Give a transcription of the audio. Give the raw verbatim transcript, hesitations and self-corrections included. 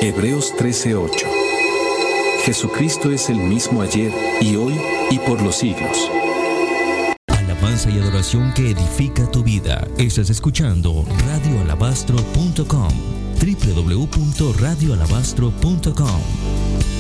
Hebreos trece ocho. Jesucristo es el mismo ayer y hoy y por los siglos. Alabanza y adoración que edifica tu vida. Estás escuchando radio alabastro punto com, doble u doble u doble u punto radio alabastro punto com.